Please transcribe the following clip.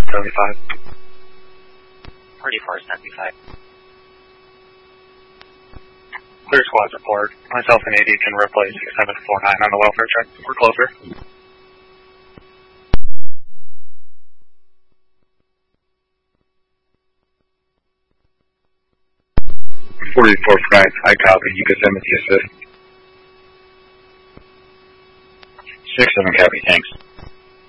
75. 4475. Clear squad report. Myself and AD can replace 6749 on the welfare check. We're closer. 44 Frank, I copy. You can send me the assist. 6-7 copy, thanks.